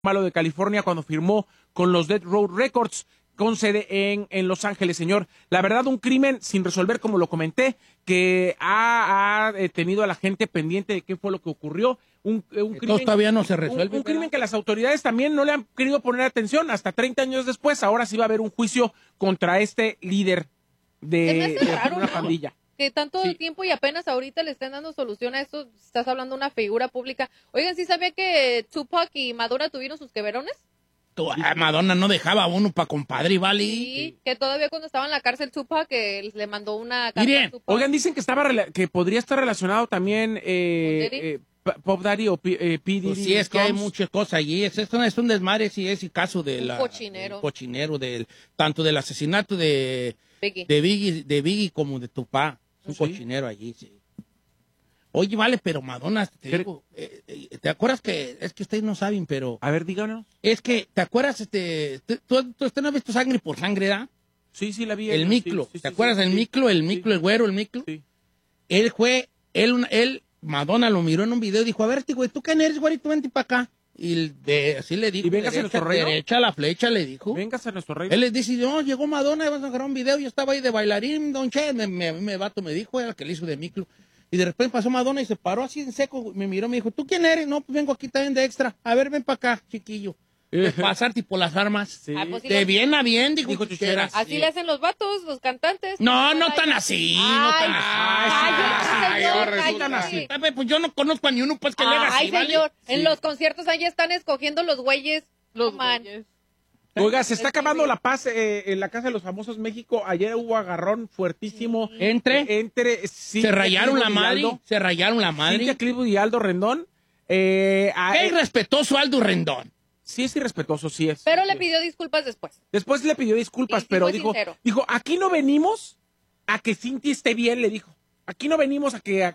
malo de California cuando firmó con los Death Row Records, con sede en Los Ángeles, señor. La verdad, un crimen sin resolver, como lo comenté, que ha tenido a la gente pendiente de qué fue lo que ocurrió. Un crimen todavía no se resuelve. Un crimen que las autoridades también no le han querido poner atención. Hasta 30 años después, ahora sí va a haber un juicio contra este líder de una pandilla. Que tanto tiempo y apenas ahorita le están dando solución a esto. Estás hablando de una figura pública. Oigan, ¿sí sabía que Tupac y Madonna tuvieron sus queverones? Madonna no dejaba a uno para compadre, ¿vale? Sí, que todavía cuando estaba en la cárcel Tupac, que le mandó una carta Miren, a Tupac. Oigan, dicen que podría estar relacionado también Pop Daddy o P. Diddy. Pues sí, es que hay muchas cosas allí. Es un desmadre, sí, es el caso de cochinero. Tanto del asesinato de Biggie como de Tupac. Es un cochinero allí, sí. Oye, vale, pero Madonna, te digo, ¿te acuerdas que, es que ustedes no saben, pero... A ver, díganos. Es que, ¿te acuerdas, tú no has visto Sangre por Sangre, ¿da? Sí, la vi. El Miclo, ¿te acuerdas del Miclo? El Miclo, el güero, el Miclo. Sí. Madonna lo miró en un video y dijo, a ver, güey, ¿tú quién eres, güerito? Vente para acá. Y así le dijo, ¿Y vengas a nuestro reino? Derecha la flecha, le dijo. Vengas a nuestro reino. Él les dice, no, llegó Madonna, vamos a agarrar un video, yo estaba ahí de bailarín, don Che, me vato me dijo, era el que le hizo de Miclo. Y de repente pasó Madonna y se paró así en seco, me miró, me dijo, ¿tú quién eres? No, pues vengo aquí también de extra. A ver, ven para acá, chiquillo. Pasar tipo las armas. Sí. Pues sí, de bien a bien, dijo Chuchera. Así le hacen los vatos, los cantantes. No tan así, no tan así. Pues yo no conozco a ni uno pues que le haga así, Ay, señor, en los conciertos ahí están escogiendo los güeyes. Oiga, se está acabando la paz en la Casa de los Famosos México. Ayer hubo agarrón fuertísimo. Se rayaron la madre. Cintia Clitwood y Aldo Rendón. Qué irrespetuoso Aldo Rendón. Sí es irrespetuoso, sí es. Pero le pidió disculpas después. Después le pidió disculpas, pero dijo, aquí no venimos a que Cintia esté bien, le dijo. Aquí no venimos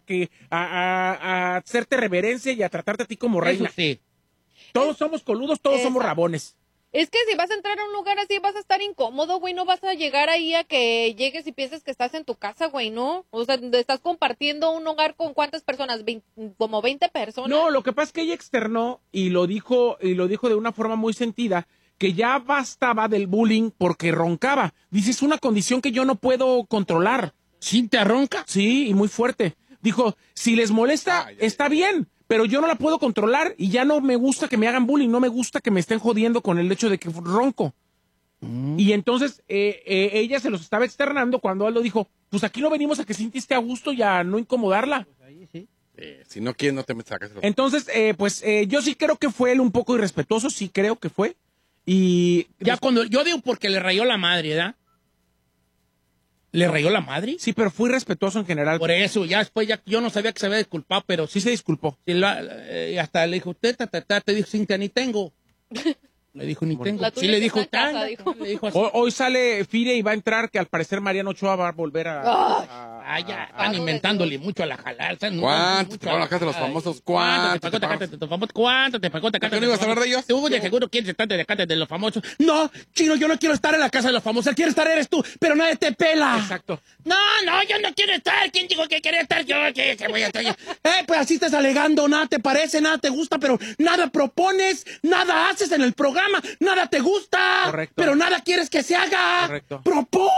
a hacerte reverencia y a tratarte a ti como reina. Eso sí. Todos somos coludos, todos somos rabones. Es que si vas a entrar a un lugar así vas a estar incómodo, güey, no vas a llegar ahí a que llegues y pienses que estás en tu casa, güey, ¿no? O sea, estás compartiendo un hogar con ¿cuántas personas? Como 20 personas. No, lo que pasa es que ella externó y lo dijo de una forma muy sentida, que ya bastaba del bullying porque roncaba. Dice, es una condición que yo no puedo controlar. ¿Sí te ronca? Sí, y muy fuerte. Dijo, si les molesta, está bien. Pero yo no la puedo controlar y ya no me gusta que me hagan bullying, no me gusta que me estén jodiendo con el hecho de que ronco. Y entonces ella se los estaba externando cuando Aldo dijo, pues aquí no venimos a que Cintia esté a gusto y a no incomodarla. Pues ahí sí. Si no quieres, no te metas a casa. Entonces, yo sí creo que fue él un poco irrespetuoso, sí creo que fue. Y ya cuando yo digo porque le rayó la madre, ¿verdad? ¿Le rayó la madre? Sí, pero fui respetuoso en general. Por eso, ya después yo no sabía que se había disculpado, pero sí se disculpó. Y hasta le dijo, te dijo, Cintia, ni tengo. Le dijo, ni tengo. Sí le dijo, hoy sale Fire y va a entrar, que al parecer Mariano Ochoa va a volver a ya, están inventándole mucho a la jalal. ¿Cuánto te pagó la Casa de los Famosos? ¿Cuánto te pagó? ¿Cuánto te pagó? ¿Tú no ibas a hablar de ellos? Tú de seguro quieres estar de la Casa de los Famosos. No, Chino, yo no quiero estar en la Casa de los Famosos. El quiere estar eres tú, pero nadie te pela. Exacto. No, yo no quiero estar. ¿Quién dijo que quería estar? Yo que voy a estar. Pues así estás alegando, nada te parece, nada te gusta, pero nada propones, nada haces en el programa, nada te gusta. Correcto. Pero nada quieres que se haga. Correcto. ¡Propón!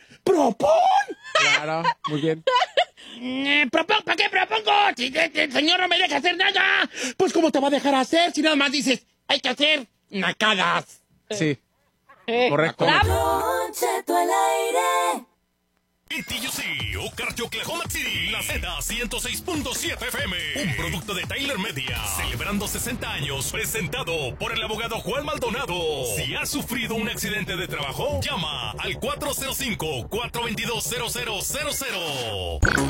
Claro, muy bien. ¿Para qué propongo? Si el señor no me deja hacer nada. Pues ¿cómo te va a dejar hacer si nada más dices, hay que hacer nacadas? Sí. Correcto. ATUC, Okarche, Oklahoma City, La Z 106.7 FM, un producto de Tyler Media, celebrando 60 años, presentado por el abogado Juan Maldonado. Si has sufrido un accidente de trabajo, llama al 405-422-0000.